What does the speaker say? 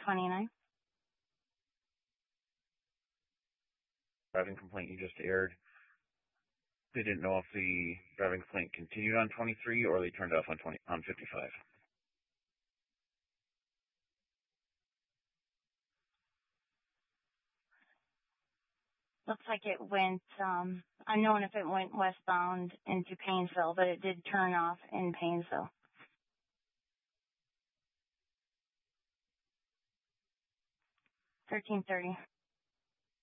129. Driving complaint you just aired. They didn't know if the driving complaint continued on 23 or they turned it off on 55. Looks like it went, unknown if it went westbound into Paynesville, but it did turn off in Paynesville. 1330.